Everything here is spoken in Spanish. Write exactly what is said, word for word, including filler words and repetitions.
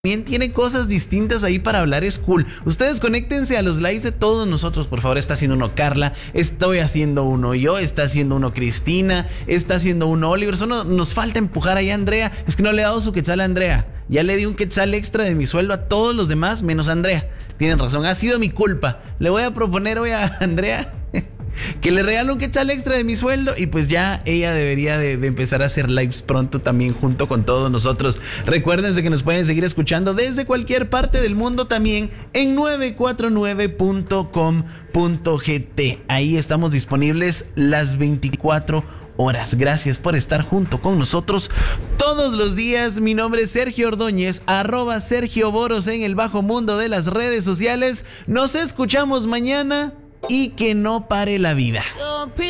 también tiene cosas distintas ahí para hablar, es cool. Ustedes conéctense a los lives de todos nosotros, por favor. Está haciendo uno Carla, estoy haciendo uno yo, está haciendo uno Cristina, está haciendo uno Oliver. Solo nos falta empujar ahí a Andrea. Es que no le he dado su quetzal a Andrea. Ya le di un quetzal extra de mi sueldo a todos los demás, menos a Andrea. Tienen razón, ha sido mi culpa. Le voy a proponer hoy a Andrea que le regalo un quetzal extra de mi sueldo y pues ya ella debería de, de empezar a hacer lives pronto también junto con todos nosotros. Recuérdense que nos pueden seguir escuchando desde cualquier parte del mundo también en nueve cuatro nueve punto com punto gt. Ahí estamos disponibles las veinticuatro horas. Gracias por estar junto con nosotros todos los días. Mi nombre es Sergio Ordóñez, arroba Sergio Boros en el bajo mundo de las redes sociales. Nos escuchamos mañana y que no pare la vida.